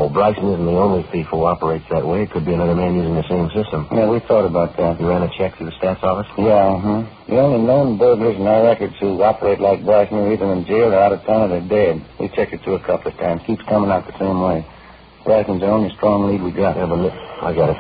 Bryson isn't the only thief who operates that way. It could be another man using the same system. Yeah, we thought about that. You ran a check through the stats office? Yeah, The only known burglars in our records who operate like Bryson are either in jail or out of town or they're dead. We checked it through a couple of times. Keeps coming out the same way. Bryson's the only strong lead we got. Yeah, but I got it.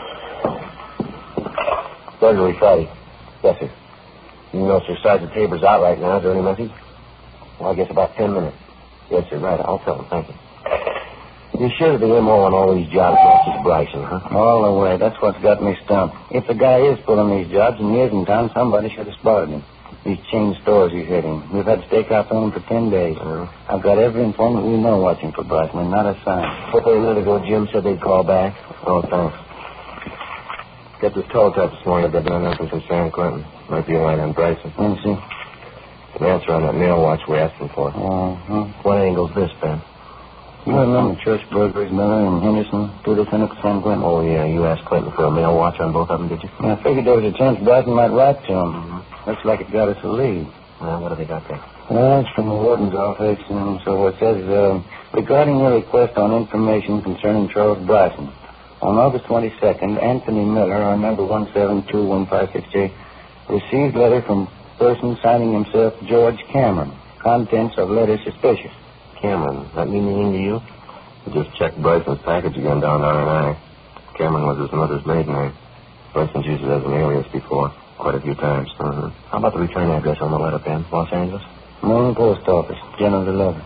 Burglary Friday. Yes, sir. You know, Sir Sergeant Tabor's out right now. Is there any message? Well, I guess about 10 minutes. Yes, sir. Right. I'll tell him. Thank you. You're sure the MO on all these jobs matches Bryson, huh? All the way. That's what's got me stumped. If the guy is pulling these jobs and he is in town, somebody should have spotted him. These chain stores he's hitting. We've had stakeouts on him for 10 days. I've got every informant we know watching for Bryson, and not a sign. A minute ago, Jim said they'd call back. Oh, thanks. Got this teletype this morning. They've done nothing from San Quentin. Might be a line on Bryson. Let me see. An answer on that mail watch we're asking for. What angle's this, Ben? You remember Church burglaries, Miller and Henderson, 2 Lieutenant San Quentin? Oh, yeah. You asked Clinton for a mail watch on both of them, did you? Yeah, I figured there was a chance Bryson might write to him. Looks like it got us a lead. Well, what have they got there? Well, it's from the warden's office, and so it says, regarding your request on information concerning Charles Bryson, on August 22nd, Anthony Miller, our number 172-156J, received letter from person signing himself George Cameron. Contents of letter suspicious. Cameron. That mean anything to you? I just checked Bryson's package again down at R&I. Cameron was his mother's maiden name. Bryson's used it as an alias before, quite a few times. How about the return address on the letter, Ben? Los Angeles? Main post office, General 11.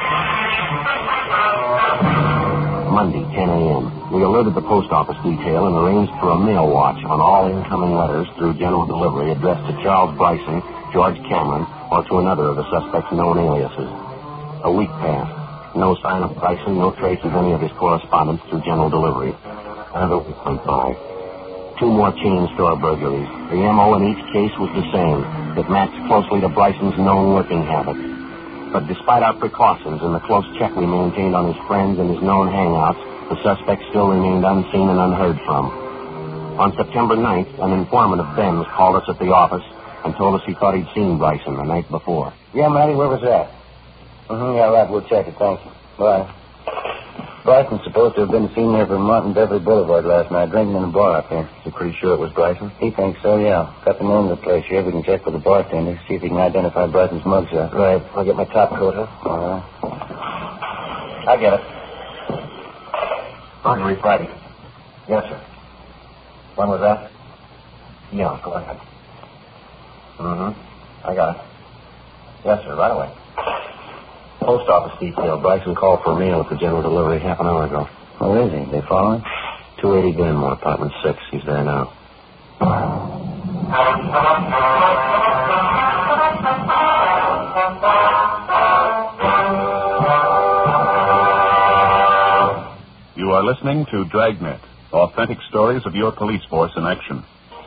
Monday, 10 a.m. We alerted the post office detail and arranged for a mail watch on all incoming letters through general delivery addressed to Charles Bryson, George Cameron, or to another of the suspect's known aliases. A week passed. No sign of Bryson, no trace of any of his correspondence through general delivery. Another week went by. 2 more chain store burglaries. The MO in each case was the same. It matched closely to Bryson's known working habits. But despite our precautions and the close check we maintained on his friends and his known hangouts, the suspect still remained unseen and unheard from. On September 9th, an informant of Ben's called us at the office and told us he thought he'd seen Bryson the night before. Yeah, Matty, where was that? Yeah, right, we'll check it, thank you. Bye. Bryson's supposed to have been seen there from Martin Beverly Boulevard last night, drinking in a bar up there. You pretty sure it was Bryson? He thinks so, yeah. Got the name of the place here. We can check with the bartender, see if he can identify Bryson's mugshot. Right. I'll get my top coat, huh? All right. I'll get it. Burglary Friday. Yes, sir. When was that? Yeah, go ahead. I got it. Yes, sir, right away. Post office detail. Bryson called for mail at the general delivery half an hour ago. Where is he? They following? 280 Glenmore, apartment 6. He's there now. You are listening to Dragnet, authentic stories of your police force in action.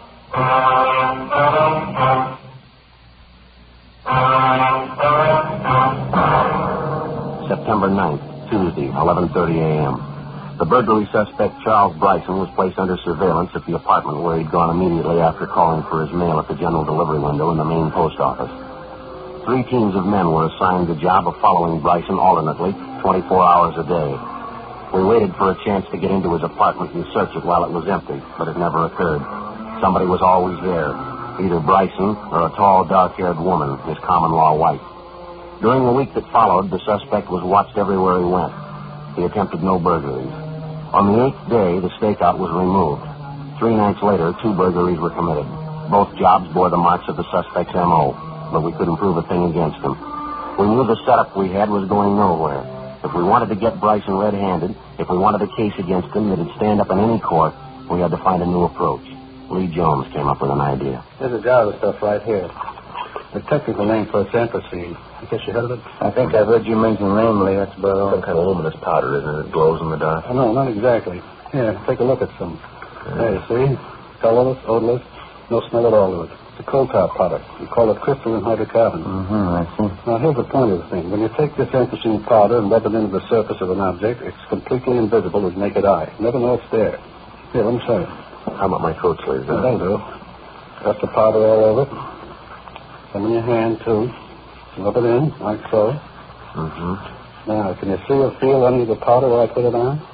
September 9th, Tuesday, 11:30 a.m. The burglary suspect, Charles Bryson, was placed under surveillance at the apartment where he'd gone immediately after calling for his mail at the general delivery window in the main post office. 3 teams of men were assigned the job of following Bryson alternately, 24 hours a day. We waited for a chance to get into his apartment and search it while it was empty, but it never occurred. Somebody was always there, either Bryson or a tall, dark-haired woman, his common-law wife. During the week that followed, the suspect was watched everywhere he went. He attempted no burglaries. On the 8th day, the stakeout was removed. 3 nights later, 2 burglaries were committed. Both jobs bore the marks of the suspect's M.O., but we couldn't prove a thing against him. We knew the setup we had was going nowhere. If we wanted to get Bryson red-handed, if we wanted a case against him that'd stand up in any court, we had to find a new approach. Lee Jones came up with an idea. There's a jar of stuff right here. The technical name for it's anthracene. I guess you heard of it? I think I've heard you mention the name, Lee. That's about all. Some kind of luminous powder, isn't it? It glows in the dark. Oh, no, not exactly. Here, take a look at some. There, you see? Colorless, odorless, no smell at all to it. It's a coal tar product. We call it crystalline hydrocarbon. I see. Now, here's the point of the thing. When you take this anthracene powder and rub it into the surface of an object, it's completely invisible with naked eye. You never know it's there. Here, let me show you. How about my coat sleeves? That'll do. Got the powder all over it. Some in your hand, too. Rub it in, like so. Now, can you see or feel any of the powder where I put it on?